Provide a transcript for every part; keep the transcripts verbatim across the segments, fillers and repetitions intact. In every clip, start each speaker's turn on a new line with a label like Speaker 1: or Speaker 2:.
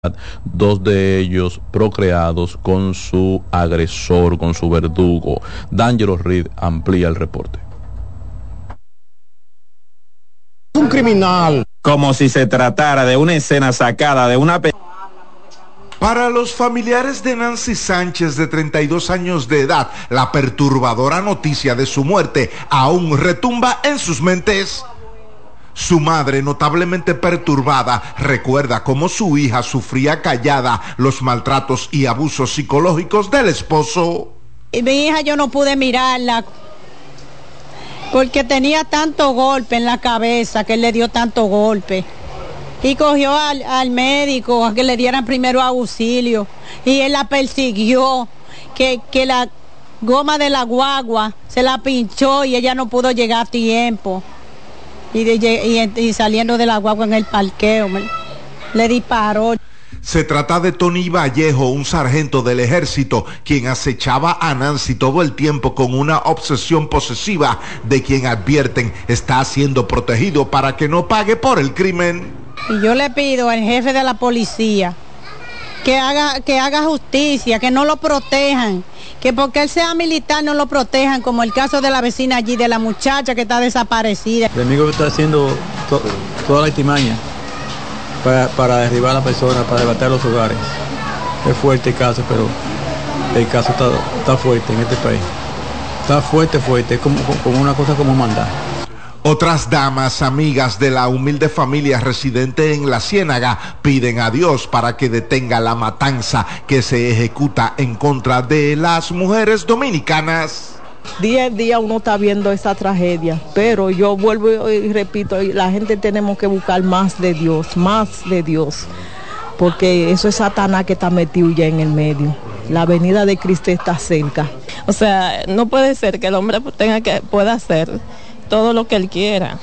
Speaker 1: dos de ellos procreados con su agresor, con su verdugo. D'Angelo Reed amplía el reporte.
Speaker 2: Un criminal.
Speaker 3: Como si se tratara de una escena sacada de una película.
Speaker 4: Para los familiares de Nancy Sánchez, de treinta y dos años de edad, la perturbadora noticia de su muerte aún retumba en sus mentes. Su madre, notablemente perturbada, recuerda cómo su hija sufría callada los maltratos y abusos psicológicos del esposo.
Speaker 5: Y mi hija yo no pude mirarla porque tenía tanto golpe en la cabeza, que él le dio tanto golpe. Y cogió al, al médico a que le dieran primero auxilio. Y él la persiguió, que, que la goma de la guagua se la pinchó y ella no pudo llegar a tiempo. Y, de, y, y saliendo de la guagua en el parqueo, me, le disparó.
Speaker 4: Se trata de Tony Vallejo, un sargento del ejército, quien acechaba a Nancy todo el tiempo con una obsesión posesiva, de quien advierten está siendo protegido para que no pague por el crimen.
Speaker 5: Y yo le pido al jefe de la policía que haga, que haga justicia, que no lo protejan, que porque él sea militar no lo protejan, como el caso de la vecina allí, de la muchacha que está desaparecida.
Speaker 6: El enemigo está haciendo to, toda la artimaña para, para derribar a la persona, para debatir los hogares. Es fuerte el caso, pero el caso está, está fuerte en este país. Está fuerte, fuerte, es como, como una cosa como maldad.
Speaker 4: Otras damas, amigas de la humilde familia residente en La Ciénaga, piden a Dios para que detenga la matanza que se ejecuta en contra de las mujeres dominicanas.
Speaker 7: Día a día uno está viendo esa tragedia, pero yo vuelvo y repito, la gente tenemos que buscar más de Dios, más de Dios, porque eso es Satanás que está metido ya en el medio. La venida de Cristo está cerca.
Speaker 8: O sea, no puede ser que el hombre tenga que pueda hacer todo lo que él quiera.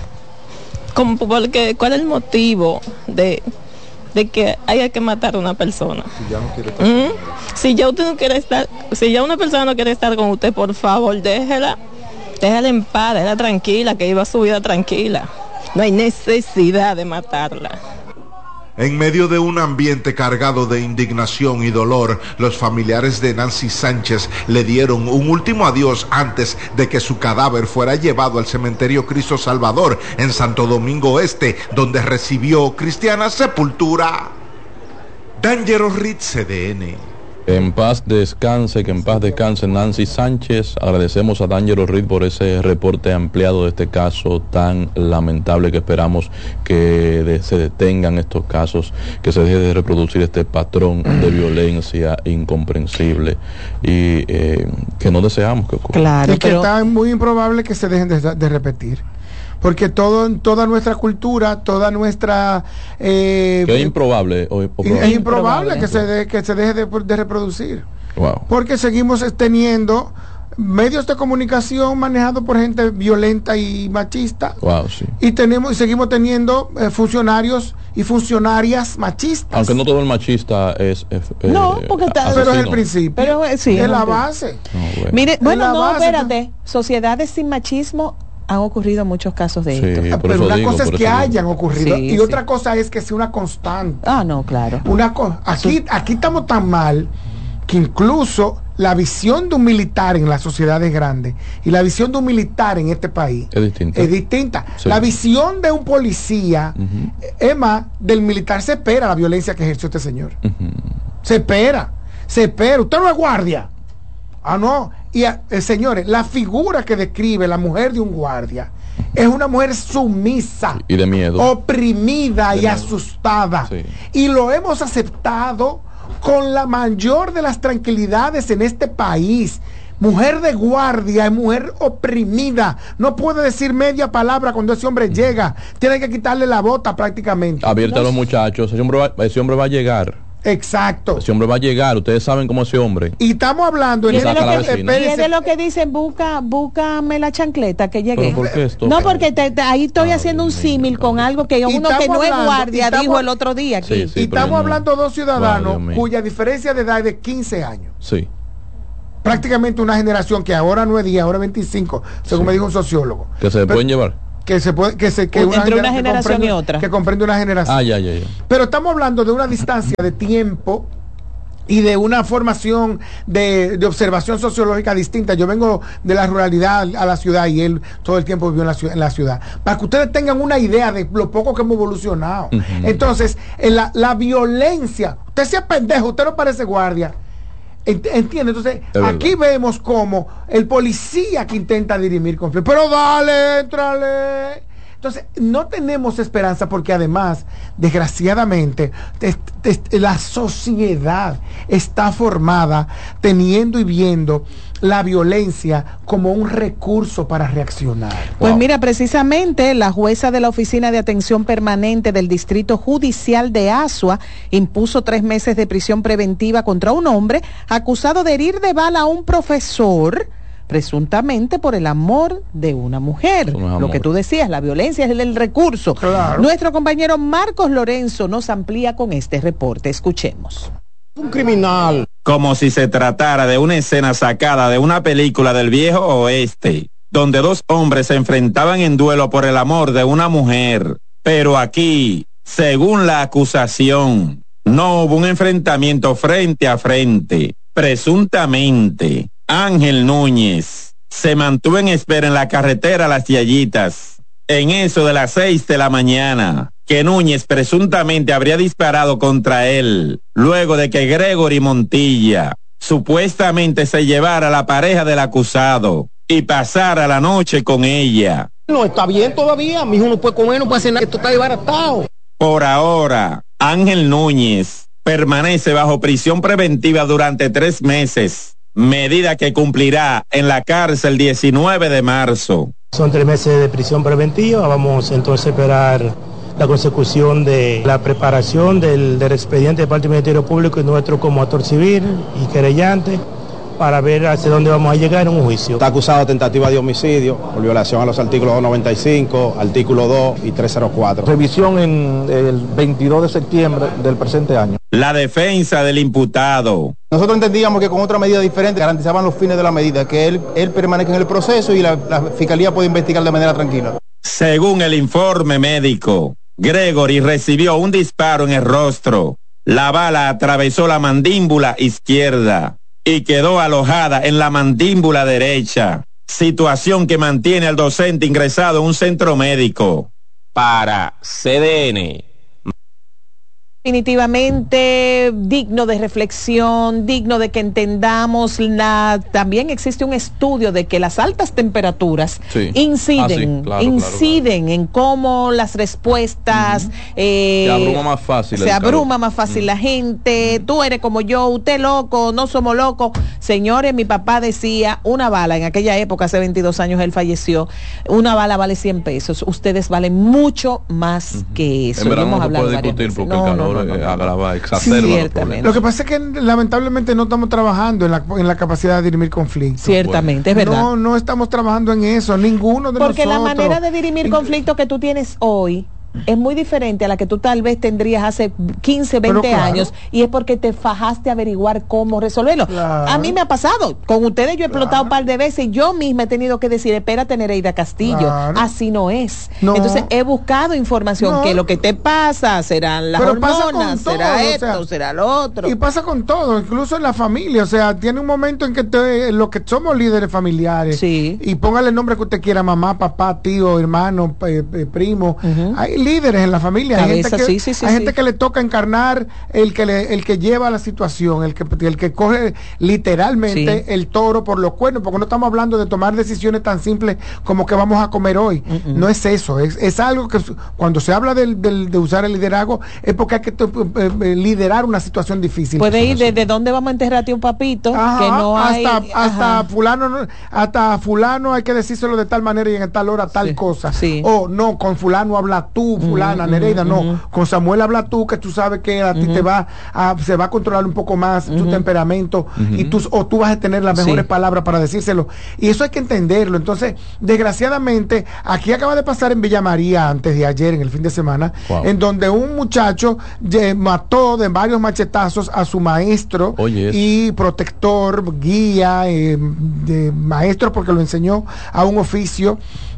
Speaker 8: Como porque, ¿cuál es el motivo de, de que haya que matar a una persona?
Speaker 2: Si ya no quiere estar, ¿Mm?
Speaker 8: si ya usted no quiere estar, si ya una persona no quiere estar con usted, por favor, déjela, déjala en paz, déjala tranquila, que viva su vida tranquila. No hay necesidad de matarla.
Speaker 4: En medio de un ambiente cargado de indignación y dolor, los familiares de Nancy Sánchez le dieron un último adiós antes de que su cadáver fuera llevado al cementerio Cristo Salvador en Santo Domingo Este, donde recibió cristiana sepultura. D'Angelo Reed, C D N.
Speaker 1: En paz descanse, que en paz descanse Nancy Sánchez. Agradecemos a D'Angelo Reed por ese reporte ampliado de este caso tan lamentable, que esperamos que de, se detengan estos casos, que se deje de reproducir este patrón de violencia incomprensible y eh, que no deseamos que ocurra.
Speaker 2: Claro, es que pero... está muy improbable que se dejen de, de repetir. Porque todo, toda nuestra cultura, toda nuestra... Eh,
Speaker 1: ¿Qué es improbable? O, o
Speaker 2: es, es improbable que se, de, que se deje de, de reproducir.
Speaker 1: Wow.
Speaker 2: Porque seguimos teniendo medios de comunicación manejados por gente violenta y machista.
Speaker 1: Wow, sí.
Speaker 2: Y tenemos y seguimos teniendo eh, funcionarios y funcionarias machistas.
Speaker 1: Aunque no todo el machista es... es
Speaker 7: no, porque está,
Speaker 2: pero es el principio.
Speaker 7: Pero, sí,
Speaker 2: es la base.
Speaker 7: No, bueno, Mire, bueno, no, base, espérate. Sociedades sin machismo... Han ocurrido muchos casos de
Speaker 1: sí,
Speaker 7: esto.
Speaker 2: Pero una
Speaker 1: digo,
Speaker 2: cosa es que
Speaker 1: digo.
Speaker 2: hayan ocurrido
Speaker 7: sí,
Speaker 2: y
Speaker 7: sí.
Speaker 2: otra cosa es que sea una constante.
Speaker 7: Ah, no, claro.
Speaker 2: Una co aquí, aquí estamos tan mal que incluso la visión de un militar en las sociedades grandes y la visión de un militar en este país
Speaker 1: es distinta.
Speaker 2: Es distinta.
Speaker 1: Sí.
Speaker 2: La visión de un policía, uh-huh. es más, del militar se espera la violencia que ejerció este señor. Uh-huh. Se espera, se espera. Usted no es guardia. Ah, no. Y eh, señores, la figura que describe la mujer de un guardia es una mujer sumisa
Speaker 1: y de miedo,
Speaker 2: oprimida
Speaker 1: de
Speaker 2: y
Speaker 1: miedo.
Speaker 2: asustada.
Speaker 1: Sí.
Speaker 2: Y lo hemos aceptado con la mayor de las tranquilidades en este país. Mujer de guardia, mujer oprimida, no puede decir media palabra cuando ese hombre llega, tiene que quitarle la bota prácticamente.
Speaker 1: Abierta
Speaker 2: no.
Speaker 1: a los muchachos, ese hombre, va, ese hombre va a llegar.
Speaker 2: Exacto.
Speaker 1: Ese hombre va a llegar, ustedes saben cómo ese hombre.
Speaker 2: Y estamos hablando en
Speaker 7: y, de lo que,
Speaker 2: y
Speaker 7: es de lo que dicen, busca, búscame la chancleta que llegue.
Speaker 1: ¿Por qué esto?
Speaker 7: No, porque te, te, ahí estoy ah, haciendo un símil con algo que uno que no
Speaker 2: hablando,
Speaker 7: es guardia
Speaker 2: estamos,
Speaker 7: dijo el otro día aquí.
Speaker 1: Sí, sí,
Speaker 2: y estamos
Speaker 1: no,
Speaker 2: hablando de dos ciudadanos
Speaker 1: wow,
Speaker 2: cuya diferencia de edad es de quince años.
Speaker 1: Sí.
Speaker 2: Prácticamente una generación que ahora no es diez, ahora es veinticinco, según sí. me dijo un sociólogo.
Speaker 1: ¿Que se
Speaker 2: Pero,
Speaker 1: pueden llevar?
Speaker 2: que se puede que se que
Speaker 7: entre una, una generación
Speaker 2: comprende,
Speaker 7: y otra
Speaker 2: que comprende una generación.
Speaker 1: Ah, ya, ya, ya.
Speaker 2: Pero estamos hablando de una distancia de tiempo y de una formación de, de observación sociológica distinta. Yo vengo de la ruralidad a la ciudad y él todo el tiempo vivió en la, ciudad, en la ciudad. Para que ustedes tengan una idea de lo poco que hemos evolucionado. Uh-huh. Entonces, en la, la violencia, usted sea pendejo, usted no parece guardia. ¿Entiende? Entonces, aquí vemos como el policía que intenta dirimir conflictos. Pero dale, entrale. Entonces, no tenemos esperanza porque además, desgraciadamente, te, te, la sociedad está formada teniendo y viendo la violencia como un recurso para reaccionar.
Speaker 7: Pues wow. Mira, precisamente la jueza de la Oficina de Atención Permanente del Distrito Judicial de Azua impuso tres meses de prisión preventiva contra un hombre acusado de herir de bala a un profesor, presuntamente por el amor de una mujer. No, lo que tú decías, la violencia es el, el recurso. Claro. Nuestro compañero Marcos Lorenzo nos amplía con este reporte. Escuchemos.
Speaker 9: Un criminal.
Speaker 3: Como si se tratara de una escena sacada de una película del viejo oeste, donde dos hombres se enfrentaban en duelo por el amor de una mujer. Pero aquí, según la acusación, no hubo un enfrentamiento frente a frente. Presuntamente, Ángel Núñez se mantuvo en espera en la carretera Las Yayitas, en eso de las seis de la mañana, que Núñez presuntamente habría disparado contra él, luego de que Gregory Montilla supuestamente se llevara a la pareja del acusado y pasara la noche con ella.
Speaker 9: No está bien todavía, mi hijo no puede comer, no puede hacer nada, esto está desbaratado.
Speaker 3: Por ahora, Ángel Núñez permanece bajo prisión preventiva durante tres meses, medida que cumplirá en la cárcel diecinueve de marzo.
Speaker 10: Son tres meses de prisión preventiva, vamos entonces a esperar la consecución de la preparación del, del expediente de parte del Ministerio Público y nuestro como actor civil y querellante para ver hacia dónde vamos a llegar en un juicio.
Speaker 11: Está acusado de tentativa de homicidio por violación a los artículos doscientos noventa y cinco, artículo dos y trescientos cuatro.
Speaker 12: Revisión en el veintidós de septiembre del presente año.
Speaker 3: La defensa del imputado.
Speaker 11: Nosotros entendíamos que con otra medida diferente garantizaban los fines de la medida, que él, él permanezca en el proceso y la, la Fiscalía puede investigar de manera tranquila.
Speaker 3: Según el informe médico, Gregory recibió un disparo en el rostro. La bala atravesó la mandíbula izquierda y quedó alojada en la mandíbula derecha, situación que mantiene al docente ingresado en un centro médico. Para C D N.
Speaker 7: Definitivamente digno de reflexión, digno de que entendamos. La, también existe un estudio de que las altas temperaturas sí. inciden, ah, sí, claro, inciden claro, claro. en cómo las respuestas uh-huh. eh,
Speaker 1: se abruma más fácil.
Speaker 7: Se abruma calor. más fácil uh-huh. la gente. Tú eres como yo, usted loco, no somos locos. Señores, mi papá decía, una bala, en aquella época, hace veintidós años él falleció, una bala vale cien pesos. Ustedes valen mucho más uh-huh. que eso.
Speaker 1: En verdad no se puede discutir porque no, el calor no, no, no, agrava, exacerba los problemas.
Speaker 2: Lo que pasa es que lamentablemente no estamos trabajando en la, en la capacidad de dirimir conflictos.
Speaker 7: Ciertamente, bueno. es verdad.
Speaker 2: No, no estamos trabajando en eso, ninguno de
Speaker 7: porque
Speaker 2: nosotros.
Speaker 7: Porque la manera de dirimir conflictos que tú tienes hoy es muy diferente a la que tú tal vez tendrías hace quince, veinte claro. años, y es porque te fajaste a averiguar cómo resolverlo. Claro. A mí me ha pasado, con ustedes yo he explotado claro. un par de veces y yo misma he tenido que decir, espérate Nereida Castillo, claro. así no es. No. Entonces he buscado información, no. que lo que te pasa serán las Pero hormonas, será todo, esto, o sea, será lo otro.
Speaker 2: Y pasa con todo, incluso en la familia, o sea, tiene un momento en que te, lo que somos líderes familiares,
Speaker 7: sí.
Speaker 2: y póngale el nombre que usted quiera, mamá, papá, tío, hermano, eh, eh, primo, uh-huh. hay líderes en la familia, hay, gente que, sí, sí, sí, hay sí. gente que le toca encarnar el que le, el que lleva la situación, el que el que coge literalmente sí. el toro por los cuernos, porque no estamos hablando de tomar decisiones tan simples como que vamos a comer hoy, uh-uh. no es eso, es, es algo que cuando se habla del, del, de usar el liderazgo es porque hay que eh, liderar una situación difícil.
Speaker 7: Puede ir desde dónde vamos a enterrarte un papito, ajá, que no hay
Speaker 2: hasta, hasta fulano hasta fulano hay que decírselo de tal manera y en tal hora tal
Speaker 7: sí.
Speaker 2: cosa,
Speaker 7: sí.
Speaker 2: o no, con fulano habla tú, fulano Uh-huh, Nereida, uh-huh. no, con Samuel habla tú, que tú sabes que a uh-huh. ti te va a, se va a controlar un poco más uh-huh. tu temperamento uh-huh. y tú, o tú vas a tener las mejores sí. palabras para decírselo, y eso hay que entenderlo. Entonces, desgraciadamente, aquí acaba de pasar en Villa María antes de ayer, en el fin de semana, wow. en donde un muchacho eh, mató de varios machetazos a su maestro
Speaker 1: Oye,
Speaker 2: y protector, guía, eh, de maestro porque lo enseñó a un oficio.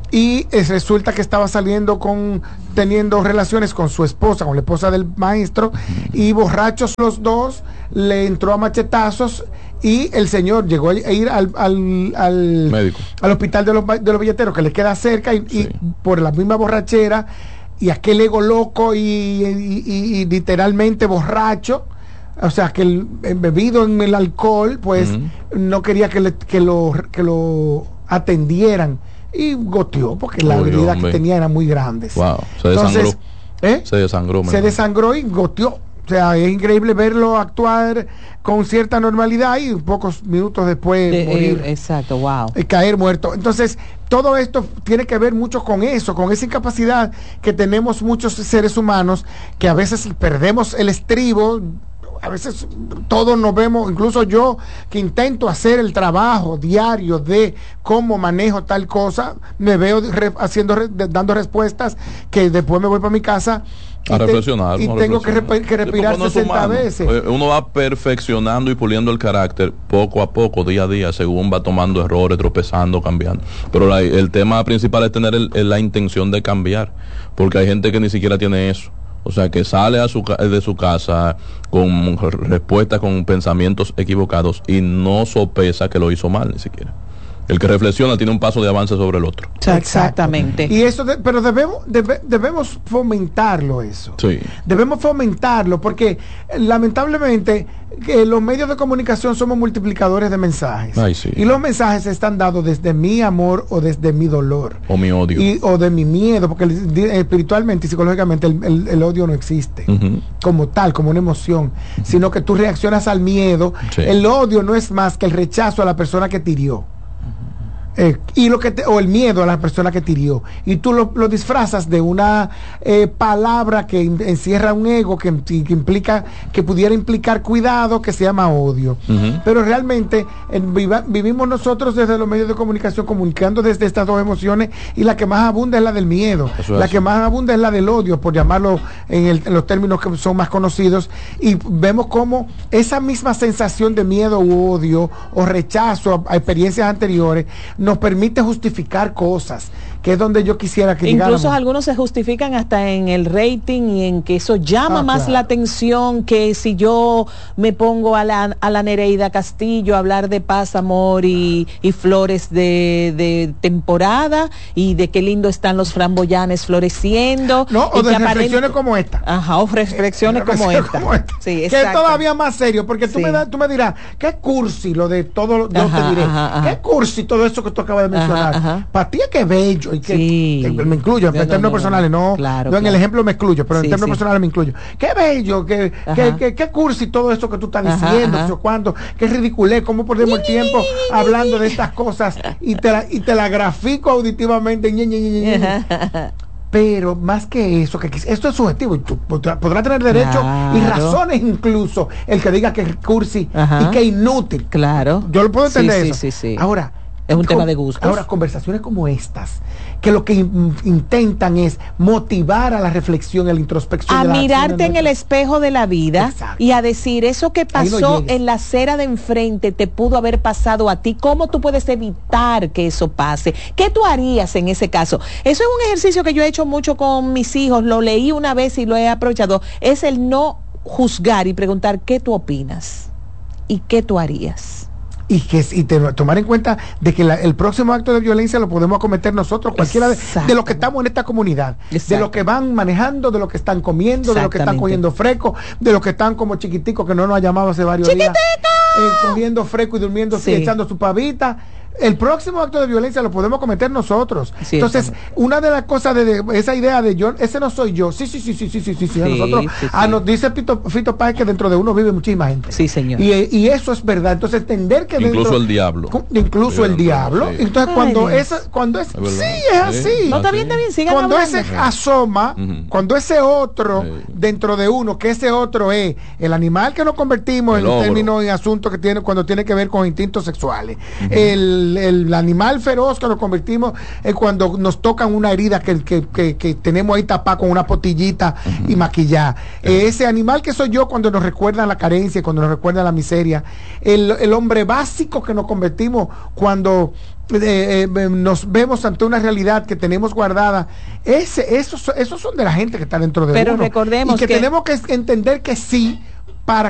Speaker 2: y eh, resulta que estaba saliendo con, teniendo relaciones con su esposa, con la esposa del maestro, y borrachos los dos, le entró a machetazos y el señor llegó a ir al, al, al
Speaker 1: médico,
Speaker 2: al hospital de los, de los billeteros que le queda cerca y, sí. y por la misma borrachera y aquel ego loco y, y, y, y literalmente borracho, o sea que el, el bebido en el alcohol, pues uh-huh. no quería que, le, que, lo, que lo atendieran y goteó porque la habilidad que tenía era muy grande.
Speaker 1: Wow. Se desangró.
Speaker 2: Entonces, ¿eh?
Speaker 1: Se desangró.
Speaker 2: Se desangró y goteó. O sea, es increíble verlo actuar con cierta normalidad y pocos minutos después
Speaker 13: de,
Speaker 2: morir.
Speaker 13: Eh, exacto, wow.
Speaker 2: Y caer muerto. Entonces, todo esto tiene que ver mucho con eso, con esa incapacidad que tenemos muchos seres humanos, que a veces perdemos el estribo. A veces todos nos vemos, incluso yo que intento hacer el trabajo diario de cómo manejo tal cosa, me veo re, haciendo re, de, dando respuestas que después me voy para mi casa
Speaker 1: a
Speaker 2: te,
Speaker 1: reflexionar
Speaker 2: y
Speaker 1: a
Speaker 2: tengo
Speaker 1: reflexionar.
Speaker 2: Que, re, que respirar
Speaker 1: no
Speaker 2: sesenta veces.
Speaker 1: Uno va perfeccionando y puliendo el carácter poco a poco, día a día, según va tomando errores, tropezando, cambiando. Pero la, el tema principal es tener el, el, la intención de cambiar, porque hay gente que ni siquiera tiene eso. O sea, que sale a su, de su casa con respuestas, con pensamientos equivocados y no sopesa que lo hizo mal ni siquiera. El que reflexiona tiene un paso de avance sobre el otro.
Speaker 13: Exactamente.
Speaker 2: Y eso, de, pero debemos debe, debemos fomentarlo eso.
Speaker 1: Sí.
Speaker 2: Debemos fomentarlo porque lamentablemente que los medios de comunicación somos multiplicadores de mensajes.
Speaker 1: Ay, sí.
Speaker 2: Y los mensajes están dados desde mi amor o desde mi dolor.
Speaker 1: O mi odio.
Speaker 2: Y, o de mi miedo, porque espiritualmente y psicológicamente el, el, el odio no existe uh-huh. como tal, como una emoción, uh-huh. sino que tú reaccionas al miedo. Sí. El odio no es más que el rechazo a la persona que te hirió. Eh, y lo que te, o el miedo a la persona que te hirió y tú lo, lo disfrazas de una eh, palabra que encierra un ego que, que implica que pudiera implicar cuidado, que se llama odio. Uh-huh. Pero realmente eh, viva, vivimos nosotros desde los medios de comunicación comunicando desde estas dos emociones y la que más abunda es la del miedo. Eso la es. Que más abunda es la del odio, por llamarlo en, el, en los términos que son más conocidos, y vemos cómo esa misma sensación de miedo u odio o rechazo a, a experiencias anteriores nos permite justificar cosas, que es donde yo quisiera que
Speaker 13: incluso
Speaker 2: llegáramos.
Speaker 13: Algunos se justifican hasta en el rating y en que eso llama ah, más claro. la atención que si yo me pongo a la, a la Nereida Castillo a hablar de paz, amor y, y flores de, de temporada y de qué lindo están los framboyanes floreciendo.
Speaker 2: No, o
Speaker 13: y
Speaker 2: de
Speaker 13: que
Speaker 2: reflexiones
Speaker 13: aparente...
Speaker 2: como esta.
Speaker 13: Ajá, o reflexiones eh, como, esta. como esta. Sí,
Speaker 2: que es todavía más serio, porque tú, sí. me, da, tú me dirás, qué cursi lo de todo, yo ajá, te diré, ajá, ajá. qué cursi todo eso que tú acabas de mencionar. Para ti es que bello, y que, sí. que me incluyo, en no, términos no, personales, no, claro, no en claro. el ejemplo me excluyo, pero sí, en términos sí. personales me incluyo. Qué bello, que, que, que, que cursi todo eso que tú estás ajá, diciendo, ajá. cuánto, qué ridiculez, cómo perdemos el tiempo hablando de estas cosas y te la, y te la grafico auditivamente. Ñe, ñe, ñe, ñe. Pero más que eso, que esto es subjetivo, y tú podrás podrá tener derecho claro. y razones incluso el que diga que es cursi ajá. y que es inútil.
Speaker 13: Claro.
Speaker 2: Yo lo puedo entender
Speaker 13: sí,
Speaker 2: eso.
Speaker 13: Sí, sí, sí.
Speaker 2: Ahora,
Speaker 13: es un tema de gustos.
Speaker 2: Ahora, conversaciones como estas, que lo que in, intentan es motivar a la reflexión, a la introspección.
Speaker 13: A
Speaker 2: de
Speaker 13: mirarte en el espejo de la vida. Exacto. Y a decir, eso que pasó no en la acera de enfrente te pudo haber pasado a ti. ¿Cómo tú puedes evitar que eso pase? ¿Qué tú harías en ese caso? Eso es un ejercicio que yo he hecho mucho con mis hijos. Lo leí una vez y lo he aprovechado. Es el no juzgar y preguntar, ¿qué tú opinas? ¿Y qué tú harías?
Speaker 2: Y que y te, tomar en cuenta de que la, el próximo acto de violencia lo podemos acometer nosotros, cualquiera de, de los que estamos en esta comunidad, Exacto. de los que van manejando, de los que están comiendo, de los que están cogiendo fresco, de los que están como chiquiticos que no nos ha llamado hace varios ¡Chiquitito! días, eh, cogiendo fresco y durmiendo sí. y echando su pavita. El próximo acto de violencia lo podemos cometer nosotros. Sí, Entonces, eso. una de las cosas de, de esa idea de yo, ese no soy yo. Sí, sí, sí, sí, sí, sí, sí, sí. A nosotros, sí, sí. Ah, nos dice Fito, Fito Páez que dentro de uno vive muchísima gente.
Speaker 13: Sí, señor.
Speaker 2: Y, y eso es verdad. Entonces, entender que
Speaker 1: incluso
Speaker 2: dentro,
Speaker 1: el diablo.
Speaker 2: Incluso sí, el diablo. Sí. Entonces, Ay, cuando
Speaker 13: Dios.
Speaker 2: esa, cuando es,
Speaker 1: es
Speaker 2: sí, es así.
Speaker 13: Sí, no, está bien, está bien, sigan
Speaker 2: Cuando
Speaker 13: hablando.
Speaker 2: ese asoma, uh-huh. cuando ese otro sí. dentro de uno, que ese otro es el animal que nos convertimos el en términos y asuntos que tiene cuando tiene que ver con instintos sexuales, uh-huh. el el, el animal feroz que nos convertimos es cuando nos tocan una herida que, que, que, que tenemos ahí tapada con una potillita uh-huh. y maquillada. Uh-huh. Eh, ese animal que soy yo cuando nos recuerda la carencia, cuando nos recuerda la miseria. El, el hombre básico que nos convertimos cuando Eh, eh, nos vemos ante una realidad que tenemos guardada. Ese, esos, esos son de la gente que está dentro de
Speaker 13: Pero
Speaker 2: uno.
Speaker 13: recordemos
Speaker 2: y que,
Speaker 13: que
Speaker 2: tenemos que entender que sí, para